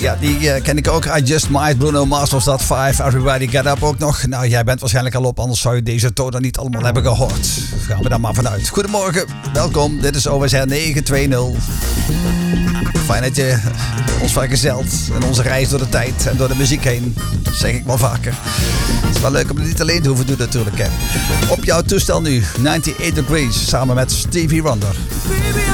Ja, die ken ik ook. I Just Might, Bruno Mars was dat. 5, Everybody Get Up ook nog. Nou, jij bent waarschijnlijk al op, anders zou je deze toon dan niet allemaal hebben gehoord. Dus gaan we daar maar vanuit. Goedemorgen, welkom. Dit is OSR 920. Fijn dat je ons vergezelt in onze reis door de tijd en door de muziek heen. Dat zeg ik wel vaker. Het is wel leuk om het niet alleen te hoeven doen natuurlijk. Hè. Op jouw toestel nu, 98 Degrees, samen met Stevie Wonder.